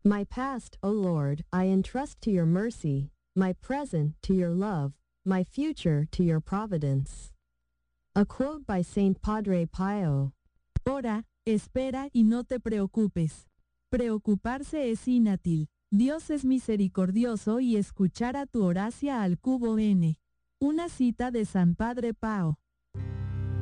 My past, O Lord, I entrust to your mercy, my present to your love, my future to your providence. A quote by Saint Padre Pio. Ora, espera y no te preocupes. Preocuparse es inútil. Dios es misericordioso y escuchará tu oración al cubo N. Una cita de San Padre Pao.